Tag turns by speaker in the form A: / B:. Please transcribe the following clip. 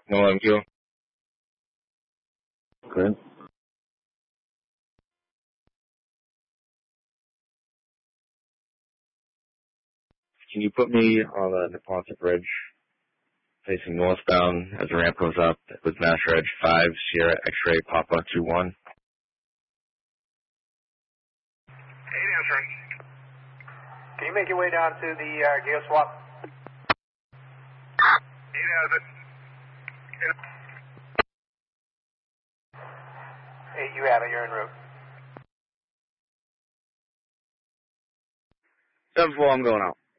A: No MQ.
B: Good.
A: Can you put me on the Neponset Bridge facing northbound as the ramp goes up with Master Edge 5, Sierra X-Ray Papa 21?
C: Hey, answering. Can you make your way down to the gear swap? 8 has it. 8, you have it. You're en route.
A: 7-4, I'm going out.